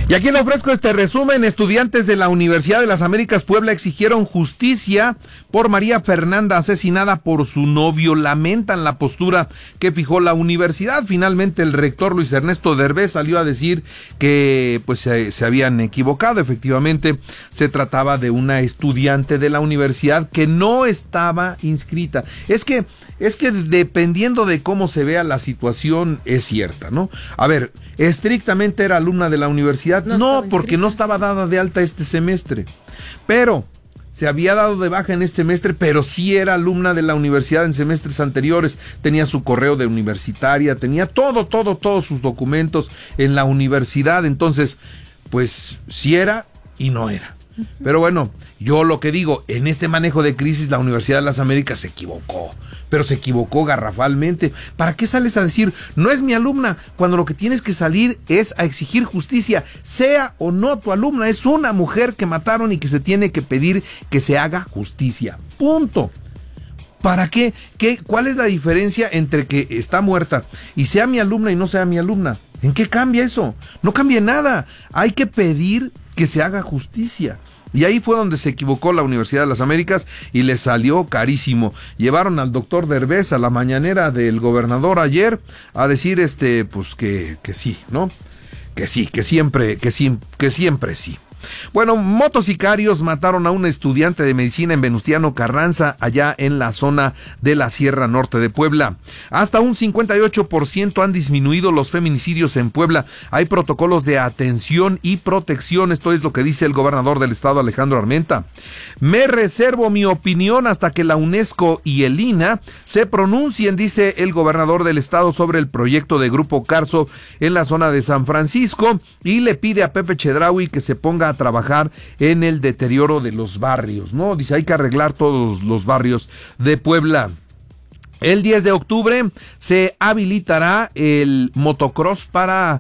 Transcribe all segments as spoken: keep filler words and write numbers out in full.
Y aquí le ofrezco este resumen. Estudiantes de la Universidad de las Américas Puebla exigieron justicia por María Fernanda asesinada por su novio. Lamentan la postura que fijó la universidad. Finalmente el rector Luis Ernesto Derbez salió a decir que pues se, se habían equivocado. Efectivamente se trataba de una estudiante de la universidad que no estaba inscrita. Es que, es que dependiendo de cómo se vea la situación es cierta, ¿no? A ver, estrictamente era alumna de la universidad, no, no porque no estaba dada de alta este semestre, pero se había dado de baja en este semestre, pero sí era alumna de la universidad en semestres anteriores, tenía su correo de universitaria, tenía todo, todo, todos sus documentos en la universidad, entonces, pues sí era y no era. Pero bueno, yo lo que digo, en este manejo de crisis la Universidad de las Américas se equivocó, pero se equivocó garrafalmente. ¿Para qué sales a decir, no es mi alumna, cuando lo que tienes que salir es a exigir justicia, sea o no tu alumna, es una mujer que mataron y que se tiene que pedir que se haga justicia, punto. ¿Para qué? ¿Qué? ¿Cuál es la diferencia entre que está muerta y sea mi alumna y no sea mi alumna? ¿En qué cambia eso? No cambia nada, hay que pedir que se haga justicia. Y ahí fue donde se equivocó la Universidad de las Américas y le salió carísimo. Llevaron al doctor Derbez a la mañanera del gobernador ayer a decir este pues que, que sí, ¿no? Que sí, que siempre, que sí, que siempre sí. Bueno, motosicarios mataron a un estudiante de medicina en Venustiano Carranza, allá en la zona de la Sierra Norte de Puebla. Hasta un cincuenta y ocho por ciento han disminuido los feminicidios en Puebla. Hay protocolos de atención y protección, esto es lo que dice el gobernador del estado, Alejandro Armenta. Me reservo mi opinión hasta que la UNESCO y el I N A se pronuncien, dice el gobernador del estado, sobre el proyecto de Grupo Carso en la zona de San Francisco, y le pide a Pepe Chedraui que se ponga a trabajar en el deterioro de los barrios, ¿no? Dice, hay que arreglar todos los barrios de Puebla. El diez de octubre se habilitará el motocross para...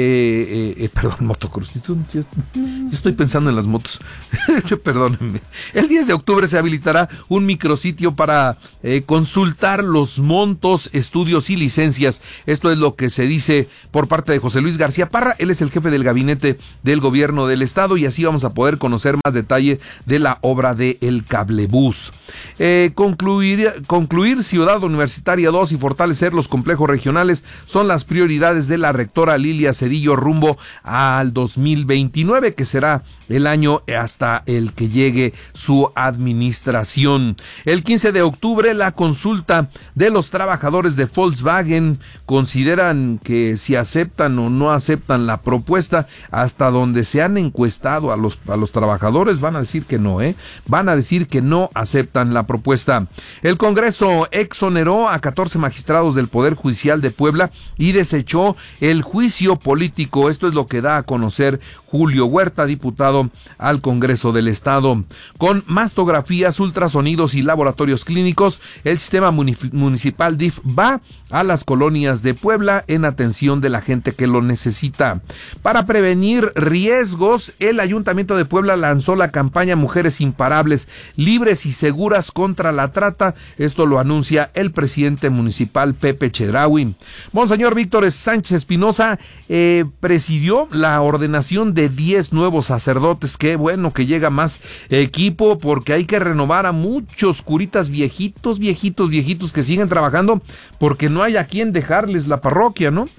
Eh, eh, eh, perdón, motocross. Yo, yo, yo estoy pensando en las motos. Perdónenme. El diez de octubre se habilitará un micrositio para eh, consultar los montos, estudios y licencias. Esto es lo que se dice por parte de José Luis García Parra. Él es el jefe del gabinete del gobierno del estado y así vamos a poder conocer más detalle de la obra de el cablebús. Eh, concluir, concluir Ciudad Universitaria dos y fortalecer los complejos regionales son las prioridades de la rectora Lilia Cedillo rumbo al dos mil veintinueve, que será el año hasta el que llegue su administración. El quince de octubre, la consulta de los trabajadores de Volkswagen consideran que si aceptan o no aceptan la propuesta. Hasta donde se han encuestado a los, a los trabajadores van a decir que no, ¿eh? Van a decir que no aceptan la propuesta. El Congreso exoneró a catorce magistrados del Poder Judicial de Puebla y desechó el juicio político. Esto es lo que da a conocer Julio Huerta, diputado al Congreso del Estado. Con mastografías, ultrasonidos y laboratorios clínicos, el sistema municipal D I F va a las colonias de Puebla en atención de la gente que lo necesita. Para prevenir riesgos, el Ayuntamiento de Puebla lanzó la campaña Mujeres Imparables, libres y seguras contra la trata. Esto lo anuncia el presidente municipal Pepe Chedraui. Monseñor Víctor Sánchez Espinosa eh, presidió la ordenación de diez nuevos sacerdotes. Qué bueno que llega más equipo, porque hay que renovar a muchos curitas viejitos, viejitos, viejitos que siguen trabajando porque no hay a quien dejarles la parroquia, ¿no?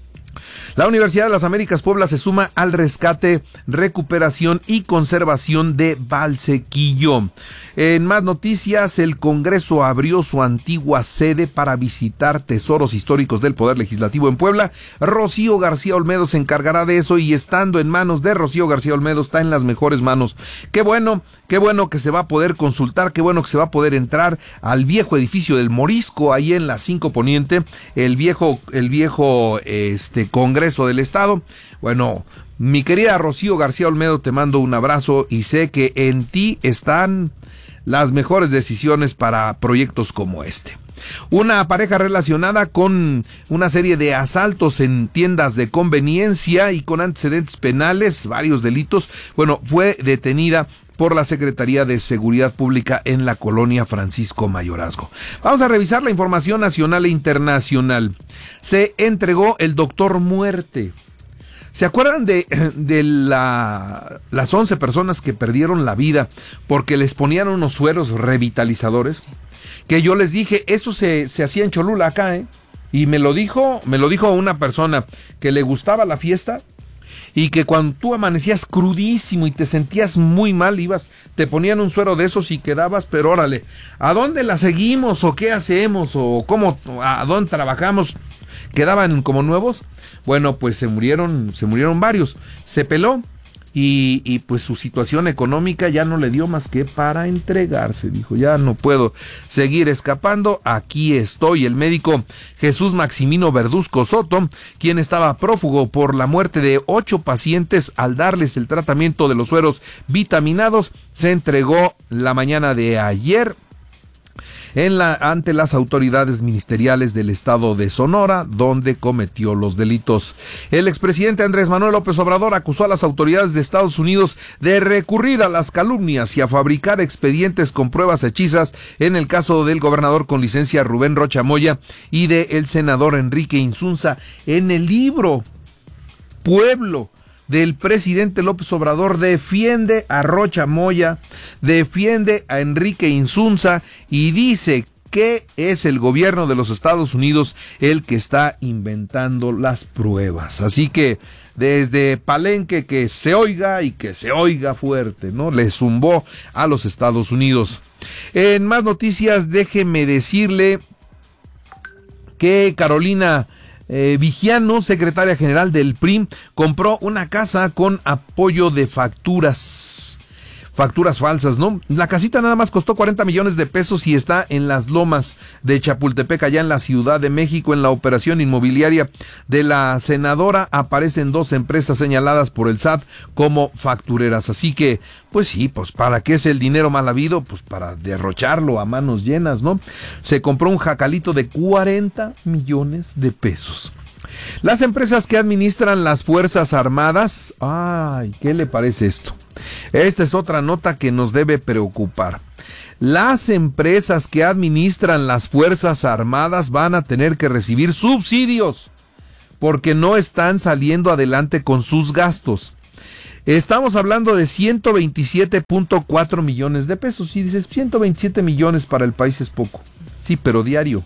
La Universidad de las Américas Puebla se suma al rescate, recuperación y conservación de Valsequillo. En más noticias, el Congreso abrió su antigua sede para visitar tesoros históricos del Poder Legislativo en Puebla. Rocío García Olmedo se encargará de eso y estando en manos de Rocío García Olmedo está en las mejores manos. Qué bueno, qué bueno que se va a poder consultar, qué bueno que se va a poder entrar al viejo edificio del Morisco, ahí en la cinco Poniente, el viejo, el viejo este Congreso del Estado. Bueno, mi querida Rocío García Olmedo, te mando un abrazo y sé que en ti están las mejores decisiones para proyectos como este. Una pareja relacionada con una serie de asaltos en tiendas de conveniencia y con antecedentes penales, varios delitos, bueno, fue detenida por la Secretaría de Seguridad Pública en la colonia Francisco Mayorazgo. Vamos a revisar la información nacional e internacional. Se entregó el doctor Muerte. ¿Se acuerdan de, de la, las once personas que perdieron la vida porque les ponían unos sueros revitalizadores? Que yo les dije, eso se, se hacía en Cholula acá, ¿eh? Y me lo dijo, me lo dijo una persona que le gustaba la fiesta y que cuando tú amanecías crudísimo y te sentías muy mal, ibas, te ponían un suero de esos y quedabas, pero órale, ¿a dónde la seguimos o qué hacemos o cómo, a dónde trabajamos? Quedaban como nuevos. Bueno, pues se murieron, se murieron varios. Se peló y, y pues su situación económica ya no le dio más que para entregarse. Dijo, ya no puedo seguir escapando, aquí estoy. El médico Jesús Maximino Verduzco Soto, quien estaba prófugo por la muerte de ocho pacientes al darles el tratamiento de los sueros vitaminados, se entregó la mañana de ayer en la, ante las autoridades ministeriales del estado de Sonora, donde cometió los delitos. El expresidente Andrés Manuel López Obrador acusó a las autoridades de Estados Unidos de recurrir a las calumnias y a fabricar expedientes con pruebas hechizas en el caso del gobernador con licencia Rubén Rocha Moya y del senador Enrique Insunza. En el libro Pueblo del presidente López Obrador defiende a Rocha Moya, defiende a Enrique Insunza y dice que es el gobierno de los Estados Unidos el que está inventando las pruebas. Así que desde Palenque que se oiga y que se oiga fuerte, ¿no? Le zumbó a los Estados Unidos. En más noticias, déjeme decirle que Carolina Eh, Vigiano, secretaria general del P R I, compró una casa con apoyo de facturas, facturas falsas, ¿no? La casita nada más costó cuarenta millones de pesos y está en las lomas de Chapultepec, allá en la Ciudad de México. En la operación inmobiliaria de la senadora aparecen dos empresas señaladas por el S A T como factureras. Así que, pues sí, pues ¿para qué es el dinero mal habido? Pues para derrocharlo a manos llenas, ¿no? Se compró un jacalito de cuarenta millones de pesos. Las empresas que administran las Fuerzas Armadas, ay, ¿qué le parece esto? Esta es otra nota que nos debe preocupar. Las empresas que administran las Fuerzas Armadas van a tener que recibir subsidios porque no están saliendo adelante con sus gastos. Estamos hablando de ciento veintisiete punto cuatro millones de pesos. Y dices, ciento veintisiete millones para el país es poco. Sí, pero diario.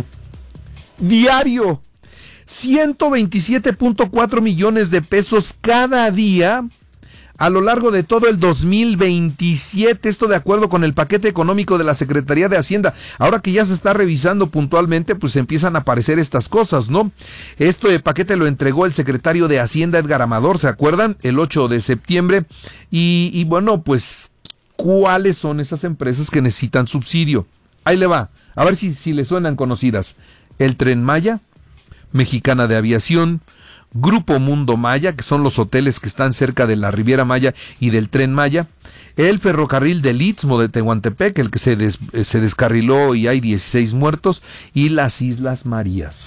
Diario. ciento veintisiete punto cuatro millones de pesos cada día a lo largo de todo el dos mil veintisiete, esto de acuerdo con el paquete económico de la Secretaría de Hacienda. Ahora que ya se está revisando puntualmente, pues empiezan a aparecer estas cosas, ¿no? Este paquete lo entregó el secretario de Hacienda, Edgar Amador, ¿se acuerdan? El ocho de septiembre. Y, y bueno, pues, ¿cuáles son esas empresas que necesitan subsidio? Ahí le va, a ver si, si le suenan conocidas. El Tren Maya, Mexicana de Aviación, Grupo Mundo Maya, que son los hoteles que están cerca de la Riviera Maya y del Tren Maya, el ferrocarril del Istmo de Tehuantepec, el que se, des, se descarriló y hay dieciséis muertos, y las Islas Marías.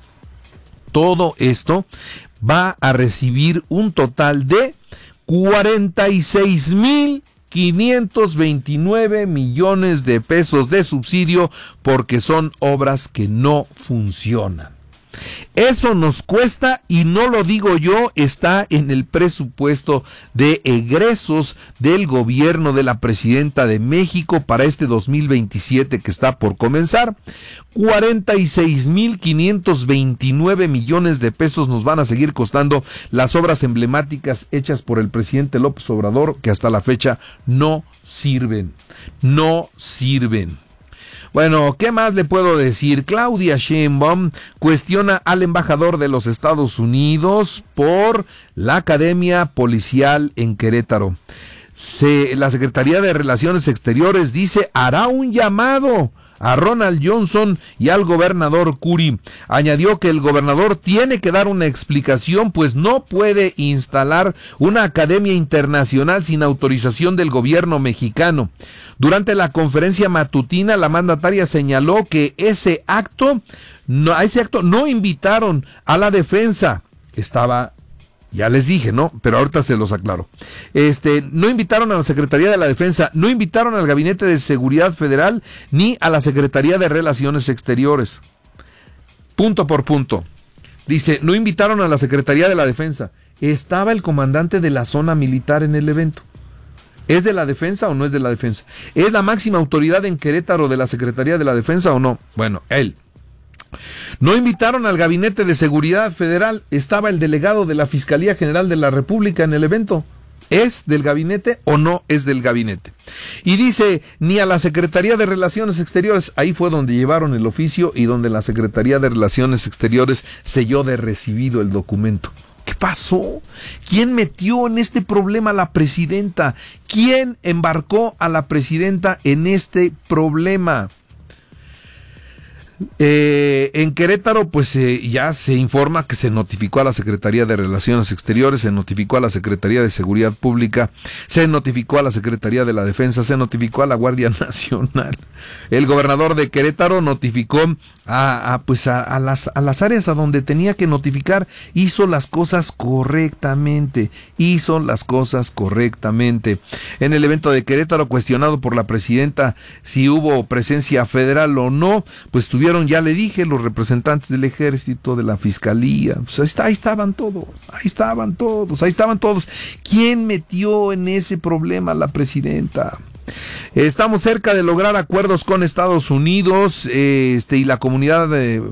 Todo esto va a recibir un total de cuarenta y seis mil quinientos veintinueve millones de pesos de subsidio porque son obras que no funcionan. Eso nos cuesta, y no lo digo yo, está en el presupuesto de egresos del gobierno de la presidenta de México para este dos mil veintisiete que está por comenzar. cuarenta y seis mil quinientos veintinueve millones de pesos nos van a seguir costando las obras emblemáticas hechas por el presidente López Obrador, que hasta la fecha no sirven, no sirven. Bueno, ¿qué más le puedo decir? Claudia Sheinbaum cuestiona al embajador de los Estados Unidos por la Academia Policial en Querétaro. Se, la Secretaría de Relaciones Exteriores dice hará un llamado a Ronald Johnson y al gobernador Curi. Añadió que el gobernador tiene que dar una explicación, pues no puede instalar una academia internacional sin autorización del gobierno mexicano. Durante la conferencia matutina, la mandataria señaló que ese acto, no, a ese acto no invitaron a la defensa. Estaba, ya les dije, ¿no? Pero ahorita se los aclaro. Este, no invitaron a la Secretaría de la Defensa, no invitaron al Gabinete de Seguridad Federal, ni a la Secretaría de Relaciones Exteriores. Punto por punto. Dice, no invitaron a la Secretaría de la Defensa. estaba el comandante de la zona militar en el evento. ¿Es de la defensa o no es de la defensa? ¿Es la máxima autoridad en Querétaro de la Secretaría de la Defensa o no? Bueno, él. No invitaron al Gabinete de Seguridad Federal, estaba el delegado de la Fiscalía General de la República en el evento. ¿Es del gabinete o no es del gabinete? Y dice, ni a la Secretaría de Relaciones Exteriores, ahí fue donde llevaron el oficio y donde la Secretaría de Relaciones Exteriores selló de recibido el documento. ¿Qué pasó? ¿Quién metió en este problema a la presidenta? ¿Quién embarcó a la presidenta en este problema? Eh, en Querétaro, pues eh, ya se informa que se notificó a la Secretaría de Relaciones Exteriores, se notificó a la Secretaría de Seguridad Pública, se notificó a la Secretaría de la Defensa, se notificó a la Guardia Nacional. El gobernador de Querétaro notificó a, a pues a, a las a las áreas a donde tenía que notificar, hizo las cosas correctamente, hizo las cosas correctamente. En el evento de Querétaro, cuestionado por la presidenta si hubo presencia federal o no, pues tuvieron, ya le dije, los representantes del ejército, de la fiscalía, pues ahí, está, ahí estaban todos, ahí estaban todos, ahí estaban todos. ¿Quién metió en ese problema a la presidenta? Estamos cerca de lograr acuerdos con Estados Unidos, eh, este, y la comunidad de...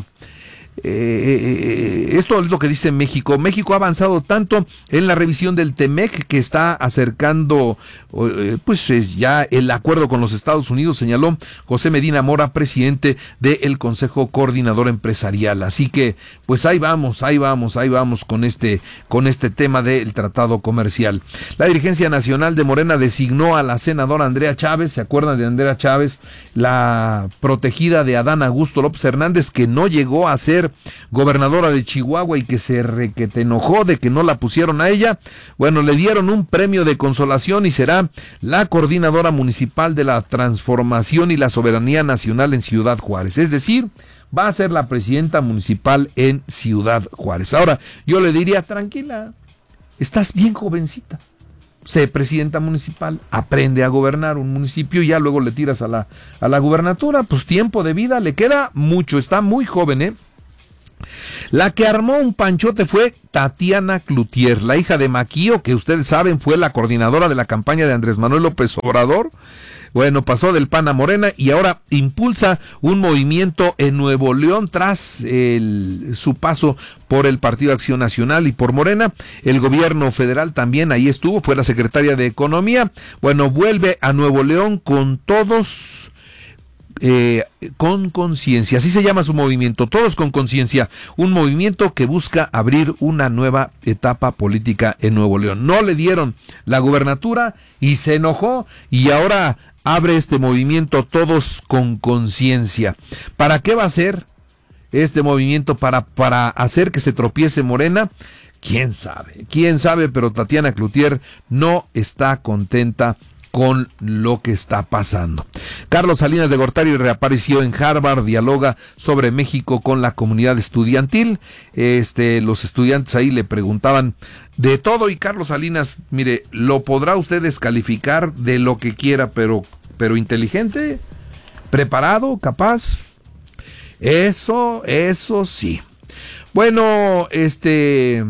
Eh, esto es lo que dice México. México ha avanzado tanto en la revisión del TEMEC que está acercando eh, pues eh, ya el acuerdo con los Estados Unidos, señaló José Medina Mora, presidente del Consejo Coordinador Empresarial. Así que pues ahí vamos, ahí vamos, ahí vamos con este con este tema del tratado comercial. La dirigencia nacional de Morena designó a la senadora Andrea Chávez, ¿se acuerdan de Andrea Chávez? La protegida de Adán Augusto López Hernández, que no llegó a ser gobernadora de Chihuahua y que se requete enojó de que no la pusieron a ella. Bueno, le dieron un premio de consolación y será la coordinadora municipal de la transformación y la soberanía nacional en Ciudad Juárez. Es decir, va a ser la presidenta municipal en Ciudad Juárez. Ahora, yo le diría, tranquila, estás bien jovencita. Sé presidenta municipal, aprende a gobernar un municipio y ya luego le tiras a la, a la gubernatura. Pues tiempo de vida le queda mucho, está muy joven, ¿eh? La que armó un panchote fue Tatiana Cloutier, la hija de Maquío, que ustedes saben fue la coordinadora de la campaña de Andrés Manuel López Obrador. Bueno, pasó del P A N a Morena y ahora impulsa un movimiento en Nuevo León tras el, su paso por el Partido Acción Nacional y por Morena. El gobierno federal también ahí estuvo, fue la secretaria de Economía. Bueno, vuelve a Nuevo León con todos... Eh, con conciencia, así se llama su movimiento, Todos con Conciencia, un movimiento que busca abrir una nueva etapa política en Nuevo León. No le dieron la gubernatura y se enojó y ahora abre este movimiento Todos con Conciencia. ¿Para qué va a ser este movimiento? ¿Para, para hacer que se tropiece Morena? ¿Quién sabe? ¿Quién sabe? Pero Tatiana Cloutier no está contenta con lo que está pasando. Carlos Salinas de Gortari reapareció en Harvard, dialoga sobre México con la comunidad estudiantil. Este, los estudiantes ahí le preguntaban de todo y Carlos Salinas, mire, lo podrá usted descalificar de lo que quiera, pero, pero inteligente, preparado, capaz. Eso, eso sí. Bueno, este,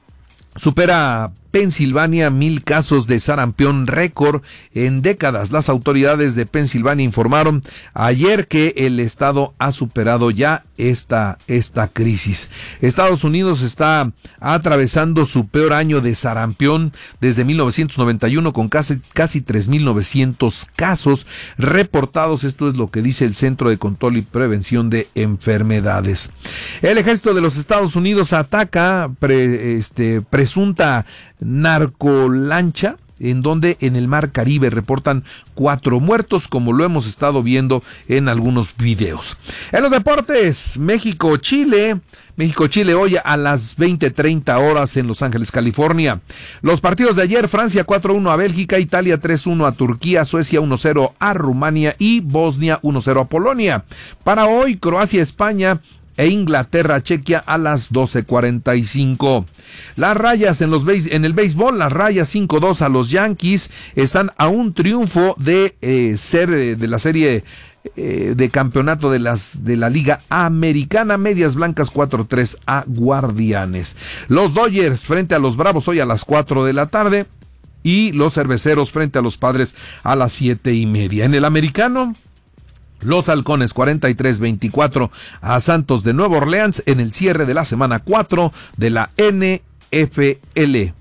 supera Pensilvania mil casos de sarampión, récord en décadas. Las autoridades de Pensilvania informaron ayer que el estado ha superado ya esta, esta crisis. Estados Unidos está atravesando su peor año de sarampión desde mil novecientos noventa y uno con casi, casi tres mil novecientos casos reportados. Esto es lo que dice el Centro de Control y Prevención de Enfermedades. El ejército de los Estados Unidos ataca pre, este, presunta narcolancha, en donde en el Mar Caribe reportan cuatro muertos, como lo hemos estado viendo en algunos videos. En los deportes, México-Chile, México-Chile hoy a las veinte treinta horas en Los Ángeles, California. Los partidos de ayer, Francia cuatro uno a Bélgica, Italia tres uno a Turquía, Suecia uno cero a Rumania y Bosnia uno cero a Polonia. Para hoy, Croacia-España e Inglaterra-Chequia a las doce cuarenta y cinco. Las Rayas en los en el béisbol, las Rayas cinco dos a los Yankees, están a un triunfo de eh, ser eh, de la serie eh, de campeonato de las de la Liga Americana. Medias Blancas cuatro tres a Guardianes. Los Dodgers frente a los Bravos hoy a las cuatro de la tarde. Y los Cerveceros frente a los Padres a las siete y media. En el americano, los Halcones cuarenta y tres veinticuatro a Santos de Nueva Orleans en el cierre de la semana cuatro de la N F L.